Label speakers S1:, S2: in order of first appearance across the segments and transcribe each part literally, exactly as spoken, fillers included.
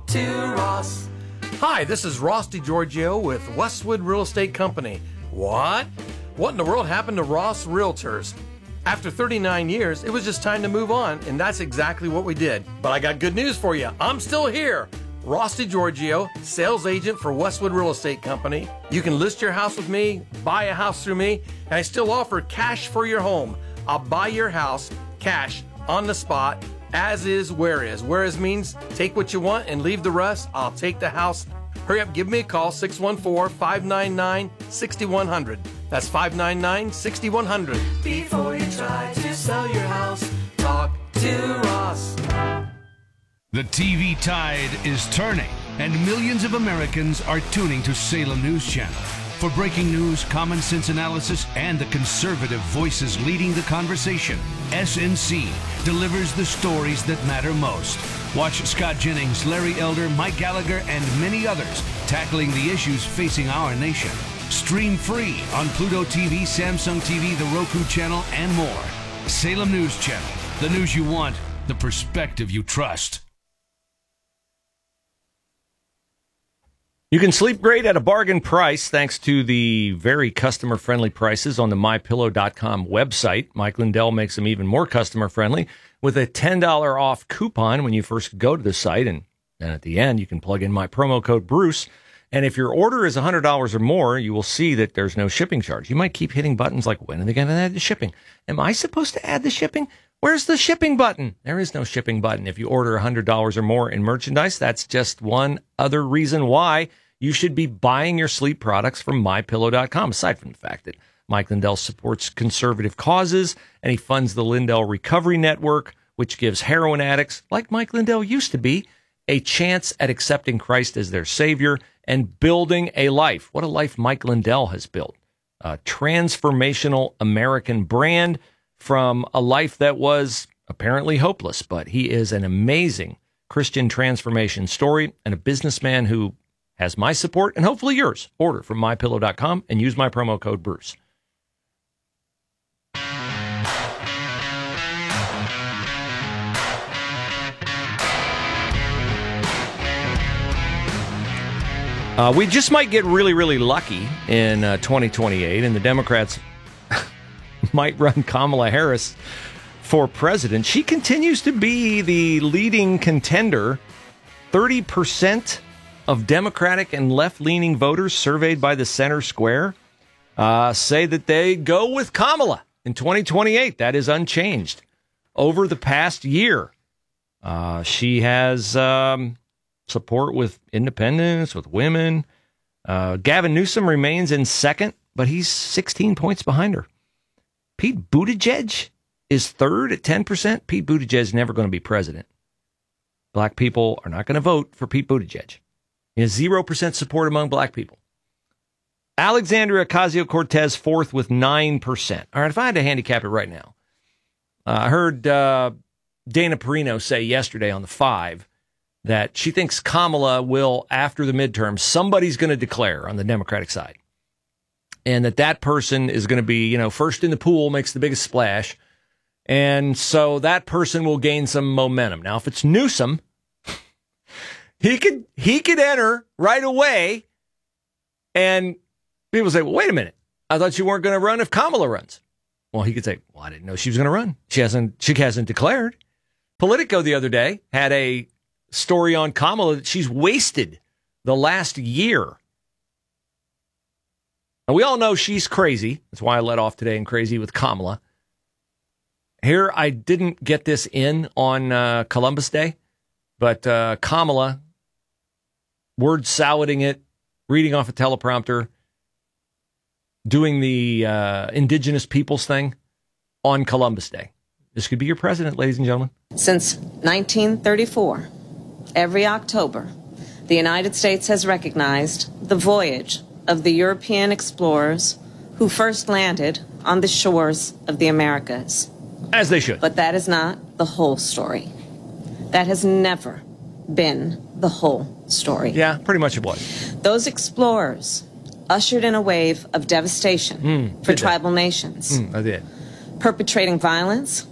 S1: to Ross. Hi, this is Ross DiGiorgio with Westwood Real Estate Company. What? What in the world happened to Ross Realtors? After thirty-nine years, it was just time to move on, and that's exactly what we did. But I got good news for you. I'm still here. Ross DiGiorgio, sales agent for Westwood Real Estate Company. You can list your house with me, buy a house through me, and I still offer cash for your home. I'll buy your house, cash, on the spot, as is, where is. Where is means take what you want and leave the rest. I'll take the house. Hurry up, give me a call, six one four, five nine nine, six one zero zero. That's five nine nine, six one zero zero. Before you try to sell your house, talk to Ross.
S2: The T V tide is turning, and millions of Americans are tuning to Salem News Channel. For breaking news, common sense analysis, and the conservative voices leading the conversation, S N C delivers the stories that matter most. Watch Scott Jennings, Larry Elder, Mike Gallagher, and many others tackling the issues facing our nation. Stream free on Pluto T V, Samsung T V, the Roku channel, and more. Salem News Channel. The news you want, the perspective you trust.
S3: You can sleep great at a bargain price thanks to the very customer-friendly prices on the my pillow dot com website. Mike Lindell makes them even more customer-friendly with a ten dollars off coupon when you first go to the site. And then at the end, you can plug in my promo code Bruce. And if your order is one hundred dollars or more, you will see that there's no shipping charge. You might keep hitting buttons like, when are they going to add the shipping? Am I supposed to add the shipping? Where's the shipping button? There is no shipping button. If you order one hundred dollars or more in merchandise, that's just one other reason why you should be buying your sleep products from my pillow dot com, aside from the fact that Mike Lindell supports conservative causes and he funds the Lindell Recovery Network, which gives heroin addicts, like Mike Lindell used to be, a chance at accepting Christ as their Savior and building a life. What a life Mike Lindell has built. A transformational American brand from a life that was apparently hopeless, but he is an amazing Christian transformation story and a businessman who has my support and hopefully yours. Order from my pillow dot com and use my promo code Bruce. Uh, we just might get really, really lucky in uh, twenty twenty-eight, and the Democrats might run Kamala Harris for president. She continues to be the leading contender. thirty percent of Democratic and left-leaning voters surveyed by the Center Square uh, say that they go with Kamala in twenty twenty-eight. That is unchanged over the past year. Uh, she has um, support with independents, with women. Uh, Gavin Newsom remains in second, but he's sixteen points behind her. Pete Buttigieg is third at ten percent. Pete Buttigieg is never going to be president. Black people are not going to vote for Pete Buttigieg. He has zero percent support among black people. Alexandria Ocasio-Cortez fourth with nine percent. All right, if I had to handicap it right now, uh, I heard uh, Dana Perino say yesterday on the Five that she thinks Kamala will, after the midterm, somebody's going to declare on the Democratic side. And that that person is going to be, you know, first in the pool, makes the biggest splash. And so that person will gain some momentum. Now, if it's Newsom, he could he could enter right away. And people say, well, wait a minute. I thought you weren't going to run if Kamala runs. Well, he could say, well, I didn't know she was going to run. She hasn't, she hasn't declared. Politico the other day had a story on Kamala that she's wasted the last year. And we all know she's crazy. That's why I let off today in crazy with Kamala. Here, I didn't get this in on uh, Columbus Day, but uh, Kamala, word salading it, reading off a teleprompter, doing the uh, indigenous peoples thing on Columbus Day. This could be your president, ladies and gentlemen.
S4: Since nineteen thirty-four, every October, the United States has recognized the voyage of the European explorers who first landed on the shores of the Americas.
S3: As they should.
S4: But that is not the whole story. That has never been the whole story.
S3: Yeah, pretty much it was.
S4: Those explorers ushered in a wave of devastation
S3: mm,
S4: for tribal nations.
S3: Mm, I did.
S4: Perpetrating violence,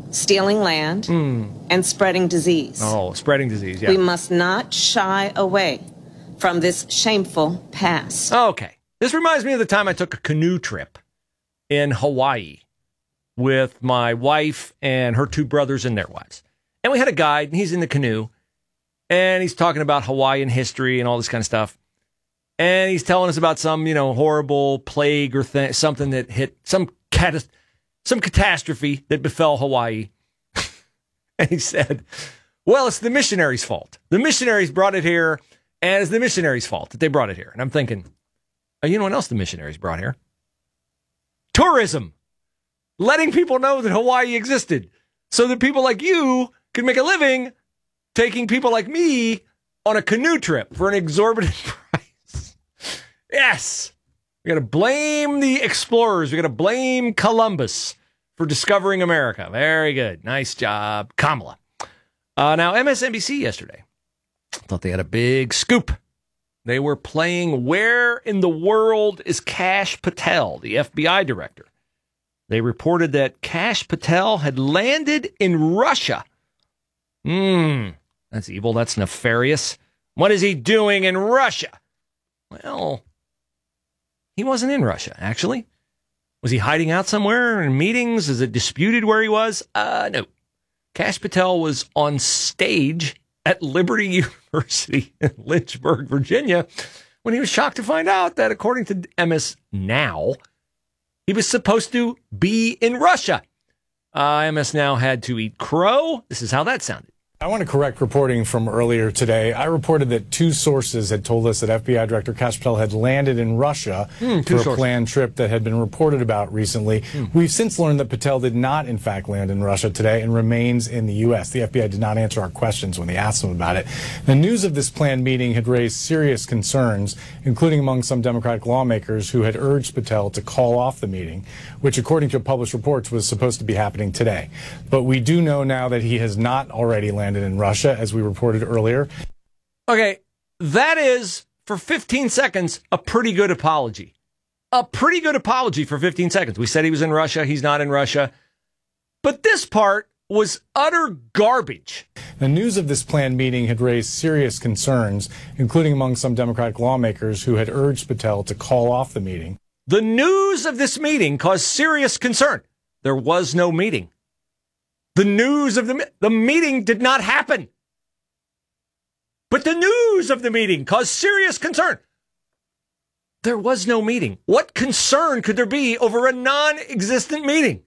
S4: stealing land,
S3: Mm.
S4: and spreading disease.
S3: Oh, spreading disease, yeah.
S4: We must not shy away from this shameful past.
S3: Okay. This reminds me of the time I took a canoe trip in Hawaii with my wife and her two brothers and their wives. And we had a guide, and he's in the canoe, and he's talking about Hawaiian history and all this kind of stuff. And he's telling us about some, you know, horrible plague or th- something that hit, some cat- some catastrophe that befell Hawaii. And he said, well, it's the missionaries' fault. The missionaries brought it here, and it's the missionaries' fault that they brought it here. And I'm thinking, oh, you know what else the missionaries brought here? Tourism. Letting people know that Hawaii existed so that people like you could make a living taking people like me on a canoe trip for an exorbitant price. Yes. We got to blame the explorers. We got to blame Columbus for discovering America. Very good. Nice job, Kamala. Uh, now, M S N B C yesterday thought they had a big scoop. They were playing Where in the World is Kash Patel, the F B I director. They reported that Kash Patel had landed in Russia. Hmm, that's evil. That's nefarious. What is he doing in Russia? Well, he wasn't in Russia, actually. Was he hiding out somewhere in meetings? Is it disputed where he was? Uh, no. Kash Patel was on stage at Liberty University in Lynchburg, Virginia, when he was shocked to find out that, according to M S Now, he was supposed to be in Russia. Uh, M S Now had to eat crow. This is how that sounded.
S5: I want to correct reporting from earlier today. I reported that two sources had told us that F B I Director Kash Patel had landed in Russia
S3: mm,
S5: for a
S3: sources.
S5: planned trip that had been reported about recently. Mm. We've since learned that Patel did not, in fact, land in Russia today and remains in the U S. The F B I did not answer our questions when they asked him about it. The news of this planned meeting had raised serious concerns, including among some Democratic lawmakers who had urged Patel to call off the meeting, which, according to published reports, was supposed to be happening today. But we do know now that he has not already landed in Russia, as we reported earlier.
S3: Okay, that is, for fifteen seconds, a pretty good apology. A pretty good apology for fifteen seconds. We said he was in Russia. He's not in Russia. But this part was utter garbage.
S5: The news of this planned meeting had raised serious concerns, including among some Democratic lawmakers who had urged Patel to call off the meeting.
S3: The news of this meeting caused serious concern. There was no meeting. The news of the, the meeting did not happen. But the news of the meeting caused serious concern. There was no meeting. What concern could there be over a non-existent meeting?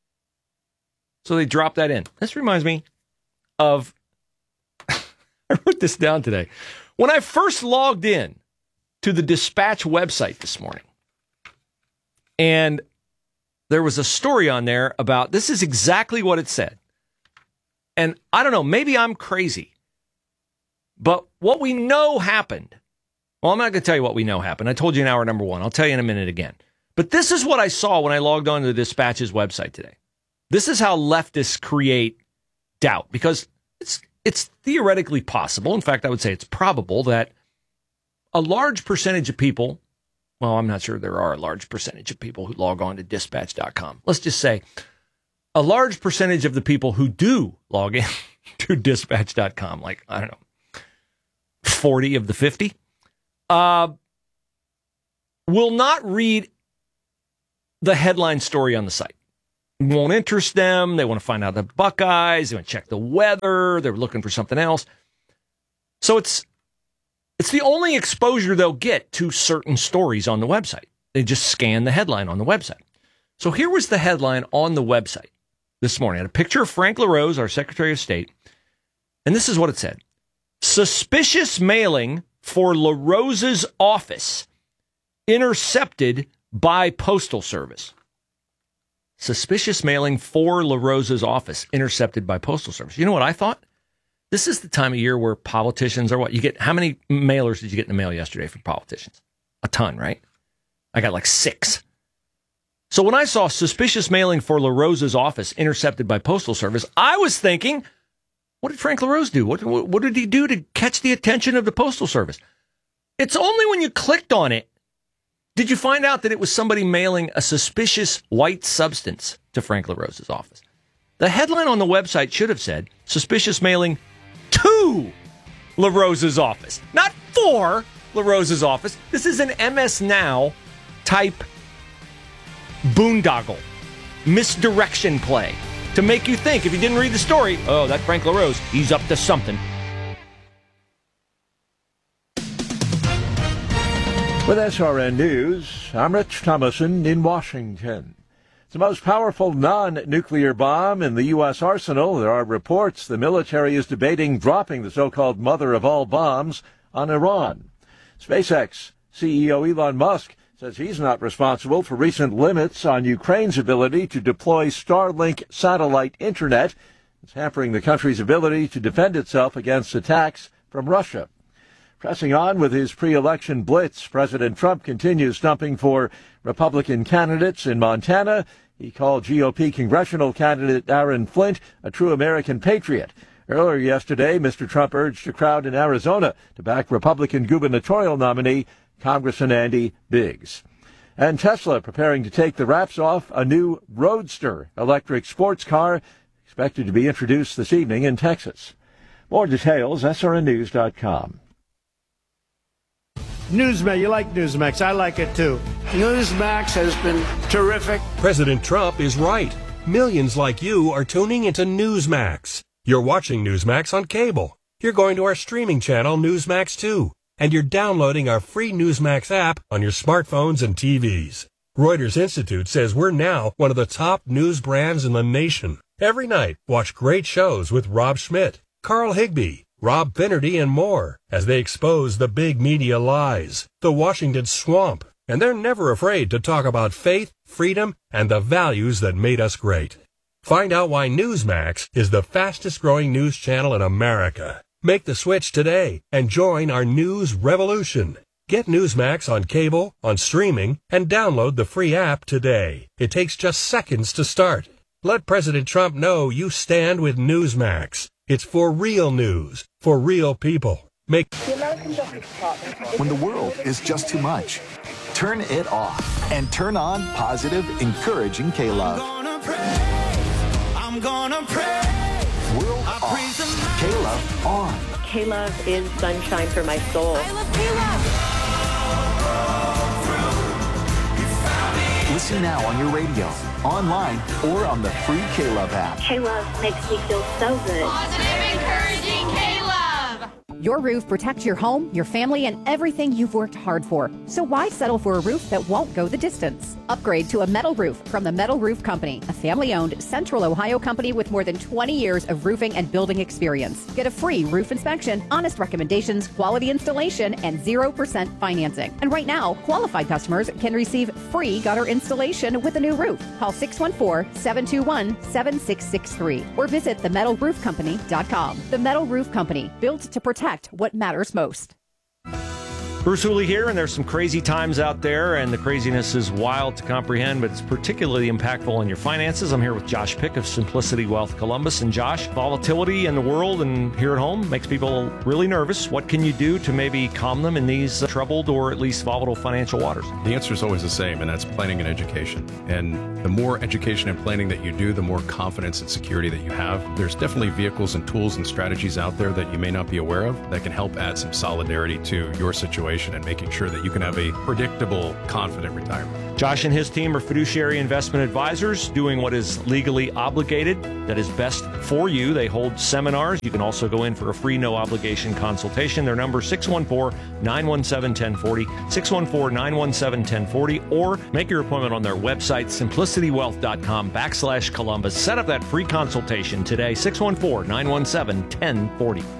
S3: So they dropped that in. This reminds me of, I wrote this down today. When I first logged in to the Dispatch website this morning, and there was a story on there about, this is exactly what it said. And I don't know, maybe I'm crazy, but what we know happened, well, I'm not going to tell you what we know happened. I told you in hour number one. I'll tell you in a minute again. But this is what I saw when I logged on to the Dispatch's website today. This is how leftists create doubt, because it's it's theoretically possible. In fact, I would say it's probable that a large percentage of people, well, I'm not sure there are a large percentage of people who log on to dispatch dot com. Let's just say a large percentage of the people who do log in to dispatch dot com, like, I don't know, forty of the fifty, uh, will not read the headline story on the site. It won't interest them. They want to find out the Buckeyes. They want to check the weather. They're looking for something else. So it's it's the only exposure they'll get to certain stories on the website. They just scan the headline on the website. So here was the headline on the website this morning. I had a picture of Frank LaRose, our Secretary of State, and this is what it said. Suspicious mailing for LaRose's office intercepted by Postal Service. Suspicious mailing for LaRose's office intercepted by Postal Service. You know what I thought? This is the time of year where politicians are what? You get, how many mailers did you get in the mail yesterday for politicians? A ton, right? I got like six. So when I saw suspicious mailing for LaRose's office intercepted by Postal Service, I was thinking, what did Frank LaRose do? What, what, what did he do to catch the attention of the Postal Service? It's only when you clicked on it did you find out that it was somebody mailing a suspicious white substance to Frank LaRose's office. The headline on the website should have said, suspicious mailing to LaRosa's office, not for LaRosa's office. This is an M S Now type boondoggle, misdirection play to make you think, if you didn't read the story, oh, that Frank LaRose, he's up to something.
S6: With S R N News, I'm Rich Thomason in Washington. It's the most powerful non-nuclear bomb in the U S arsenal. There are reports the military is debating dropping the so-called mother of all bombs on Iran. SpaceX C E O Elon Musk says he's not responsible for recent limits on Ukraine's ability to deploy Starlink satellite internet. It's hampering the country's ability to defend itself against attacks from Russia. Pressing on with his pre-election blitz, President Trump continues stumping for Republican candidates in Montana. He called G O P congressional candidate Aaron Flint a true American patriot. Earlier yesterday, Mister Trump urged a crowd in Arizona to back Republican gubernatorial nominee Congressman Andy Biggs. And Tesla preparing to take the wraps off a new Roadster electric sports car expected to be introduced this evening in Texas. More details, S R N news dot com.
S7: Newsmax, you like Newsmax. I like it too. Newsmax has been terrific.
S8: President Trump is right. Millions like you are tuning into Newsmax. You're watching Newsmax on cable. You're going to our streaming channel, Newsmax two. And you're downloading our free Newsmax app on your smartphones and T Vs. Reuters Institute says we're now one of the top news brands in the nation. Every night, watch great shows with Rob Schmidt, Carl Higbie, Rob Finnerty, and more as they expose the big media lies, the Washington swamp. And they're never afraid to talk about faith, freedom, and the values that made us great. Find out why Newsmax is the fastest growing news channel in America. Make the switch today and join our news revolution. Get Newsmax on cable, on streaming, and download the free app today. It takes just seconds to start. Let President Trump know you stand with Newsmax. It's for real news, for real people. Make
S9: the American Justice Department.
S10: When the world is just too much, turn it off and turn on positive, encouraging K-Love.
S11: I'm gonna pray. I'm gonna pray.
S10: World
S11: I
S10: off. K-Love on.
S12: K-Love is sunshine for my soul.
S11: I love K-Love.
S10: Listen now on your radio, online, or on the free K-Love app.
S12: K-Love makes me feel so good.
S11: Positive, encouraging K-Love.
S13: Your roof protects your home, your family, and everything you've worked hard for. So why settle for a roof that won't go the distance? Upgrade to a metal roof from the Metal Roof Company, a family-owned Central Ohio company with more than twenty years of roofing and building experience. Get a free roof inspection, honest recommendations, quality installation, and zero percent financing. And right now, qualified customers can receive free gutter installation with a new roof. Call six one four, seven two one, seven six six three or visit the metal roof company dot com. The Metal Roof Company, built to protect what matters most.
S3: Bruce Hooley here, and there's some crazy times out there, and the craziness is wild to comprehend, but it's particularly impactful on your finances. I'm here with Josh Pick of Simplicity Wealth Columbus. And Josh, volatility in the world and here at home makes people really nervous. What can you do to maybe calm them in these troubled or at least volatile financial waters?
S14: The answer is always the same, and that's planning and education. And the more education and planning that you do, the more confidence and security that you have. There's definitely vehicles and tools and strategies out there that you may not be aware of that can help add some solidarity to your situation and making sure that you can have a predictable, confident retirement.
S3: Josh and his team are fiduciary investment advisors doing what is legally obligated, that is best for you. They hold seminars. You can also go in for a free, no-obligation consultation. Their number is six one four, nine one seven, one zero four zero, six one four, nine one seven, one zero four zero, or make your appointment on their website, simplicitywealth.com backslash Columbus. Set up that free consultation today, six one four, nine one seven, one zero four zero.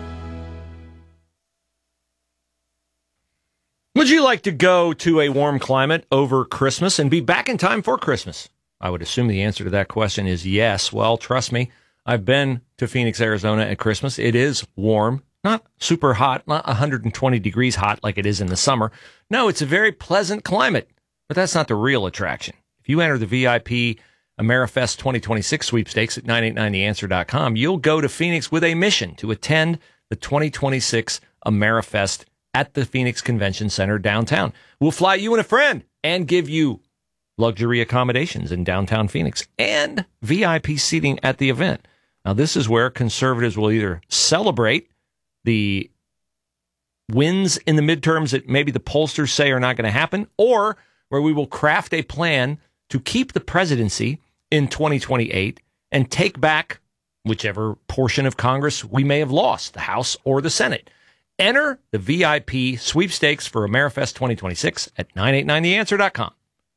S3: Would you like to go to a warm climate over Christmas and be back in time for Christmas? I would assume the answer to that question is yes. Well, trust me, I've been to Phoenix, Arizona at Christmas. It is warm, not super hot, not one hundred twenty degrees hot like it is in the summer. No, it's a very pleasant climate, but that's not the real attraction. If you enter the V I P AmeriFest twenty twenty-six sweepstakes at nine eight nine the answer dot com, you'll go to Phoenix with a mission to attend the twenty twenty-six AmeriFest at the Phoenix Convention Center downtown. We'll fly you and a friend and give you luxury accommodations in downtown Phoenix, and V I P seating at the event. Now, this is where conservatives will either celebrate the wins in the midterms that maybe the pollsters say are not going to happen, or where we will craft a plan to keep the presidency in twenty twenty-eight and take back whichever portion of Congress we may have lost, the House or the Senate. Enter the V I P sweepstakes for AmeriFest twenty twenty-six at nine eight nine the answer dot com.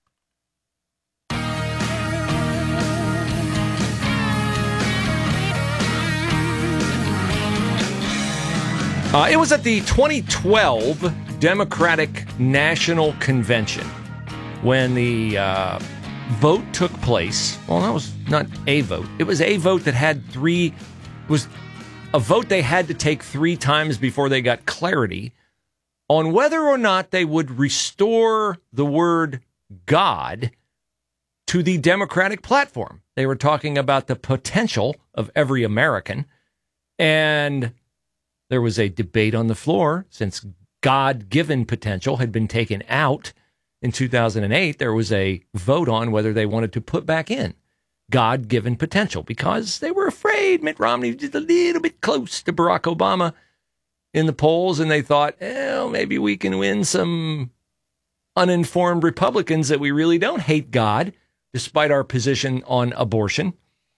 S3: Uh, it was at the twenty twelve Democratic National Convention when the uh, vote took place. Well, that was not a vote. It was a vote that had three, it was a vote they had to take three times before they got clarity on whether or not they would restore the word God to the Democratic platform. They were talking about the potential of every American, and there was a debate on the floor. Since God-given potential had been taken out in two thousand eight, there was a vote on whether they wanted to put back in God-given potential because they were afraid Mitt Romney was just a little bit close to Barack Obama in the polls, and they thought, well, maybe we can win some uninformed Republicans that we really don't hate God, despite our position on abortion.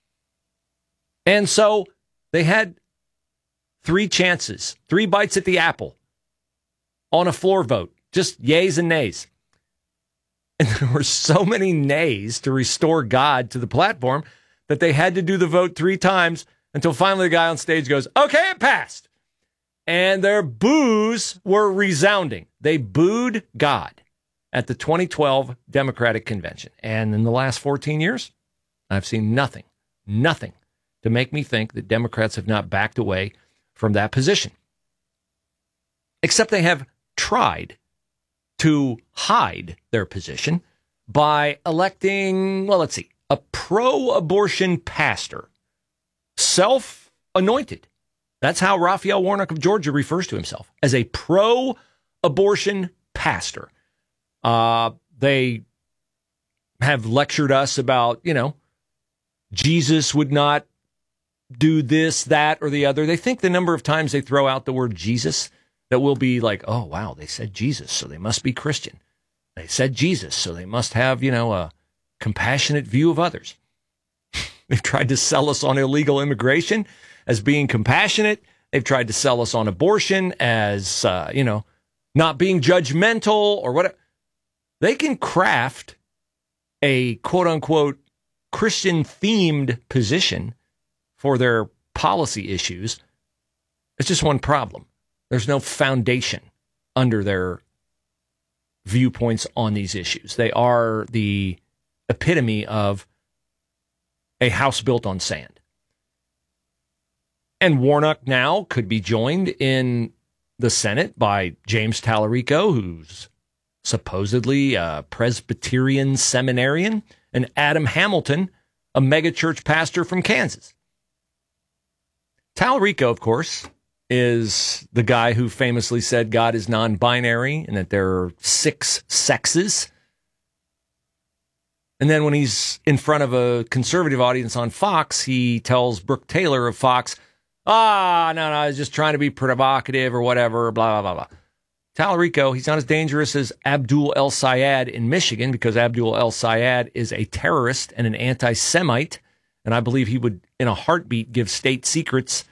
S3: And so they had three chances, three bites at the apple on a floor vote, just yays and nays. And there were so many nays to restore God to the platform that they had to do the vote three times until finally the guy on stage goes, okay, it passed. And their boos were resounding. They booed God at the twenty twelve Democratic Convention. And in the last fourteen years, I've seen nothing, nothing to make me think that Democrats have not backed away from that position. Except they have tried to hide their position by electing, well, let's see, a pro-abortion pastor, self-anointed. That's how Raphael Warnock of Georgia refers to himself, as a pro-abortion pastor. Uh, they have lectured us about, you know, Jesus would not do this, that, or the other. They think the number of times they throw out the word Jesus that we'll be like, oh, wow, they said Jesus, so they must be Christian. They said Jesus, so they must have, you know, a compassionate view of others. They've tried to sell us on illegal immigration as being compassionate. They've tried to sell us on abortion as, uh, you know, not being judgmental or whatever. They can craft a quote-unquote Christian-themed position for their policy issues. It's just one problem. There's no foundation under their viewpoints on these issues. They are the epitome of a house built on sand. And Warnock now could be joined in the Senate by James Tallarico, who's supposedly a Presbyterian seminarian, and Adam Hamilton, a megachurch pastor from Kansas. Tallarico, of course, is the guy who famously said God is non-binary and that there are six sexes. And then when he's in front of a conservative audience on Fox, he tells Brooke Taylor of Fox, ah, no, no, I was just trying to be provocative or whatever, blah, blah, blah, blah. Tallarico, he's not as dangerous as Abdul El Sayed in Michigan because Abdul El Sayed is a terrorist and an anti-Semite. And I believe he would, in a heartbeat, give state secrets